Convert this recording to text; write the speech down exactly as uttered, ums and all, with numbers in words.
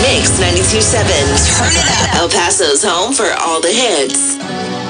Mix ninety-two point seven. Turn it up. El Paso's home for all the hits.